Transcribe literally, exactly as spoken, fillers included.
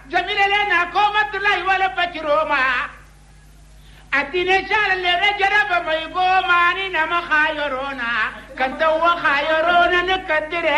jamile lena ko matulai wala pachiroma atine shala le rajara ba mai goma ni na ma khayorona kanta wa khayorona ne kadire